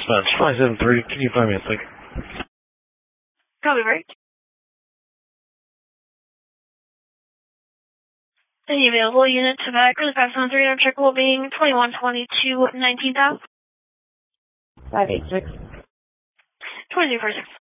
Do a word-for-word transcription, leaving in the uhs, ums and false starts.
dispatch five seven three. Can you find me a sick? Copy, break. Any available unit to back for the five seven three, uncheckable being twenty-one twenty-two nineteen thousand. five eight six. twenty-two four six.